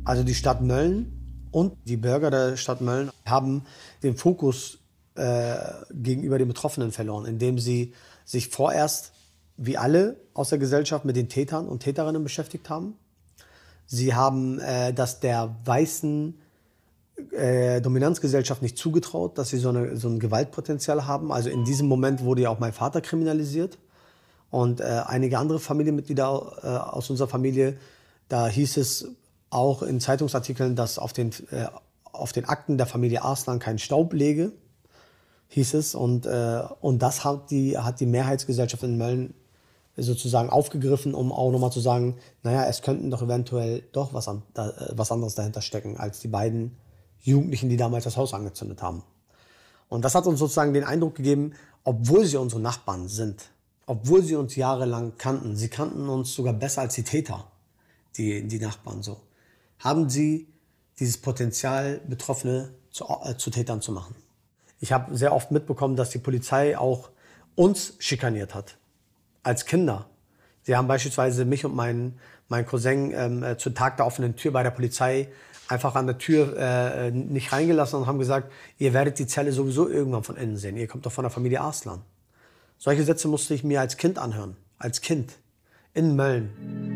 Also die Stadt Mölln und die Bürger der Stadt Mölln haben den Fokus gegenüber den Betroffenen verloren, indem sie sich vorerst, wie alle aus der Gesellschaft, mit den Tätern und Täterinnen beschäftigt haben. Sie haben das der weißen Dominanzgesellschaft nicht zugetraut, dass sie so ein Gewaltpotenzial haben. Also in diesem Moment wurde ja auch mein Vater kriminalisiert und einige andere Familienmitglieder aus unserer Familie. Da hieß es auch in Zeitungsartikeln, dass auf den Akten der Familie Arslan kein Staub läge, hieß es. Und das hat die Mehrheitsgesellschaft in Mölln sozusagen aufgegriffen, um auch nochmal zu sagen, naja, es könnten doch eventuell doch was anderes dahinter stecken, als die beiden Jugendlichen, die damals das Haus angezündet haben. Und das hat uns sozusagen den Eindruck gegeben, obwohl sie unsere Nachbarn sind, obwohl sie uns jahrelang kannten, sie kannten uns sogar besser als die Täter, die Nachbarn so, haben sie dieses Potenzial, Betroffene zu Tätern zu machen. Ich habe sehr oft mitbekommen, dass die Polizei auch uns schikaniert hat, als Kinder. Sie haben beispielsweise mich und meinen Cousin zum Tag der offenen Tür bei der Polizei einfach an der Tür nicht reingelassen und haben gesagt, ihr werdet die Zelle sowieso irgendwann von innen sehen. Ihr kommt doch von der Familie Arslan. Solche Sätze musste ich mir als Kind anhören. Als Kind. In Mölln.